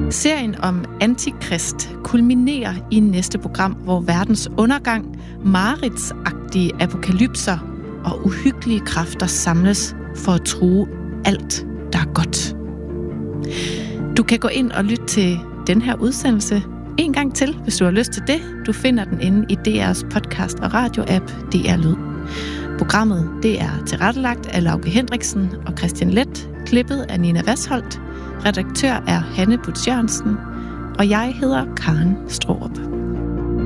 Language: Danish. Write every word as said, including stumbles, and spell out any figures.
Serien om Antikrist kulminerer i næste program, hvor verdens undergang, mareridtsagtige apokalypser og uhyggelige kræfter samles for at true alt, der er godt. Du kan gå ind og lytte til den her udsendelse en gang til, hvis du har lyst til det. Du finder den inde i D R's podcast og radio-app D R Lyd. Programmet det er tilrettelagt af Lauke Hendriksen og Christian Leth, klippet af Nina Vasholdt. Redaktør er Hanne Butz Jørgensen, og jeg hedder Karen Straarup.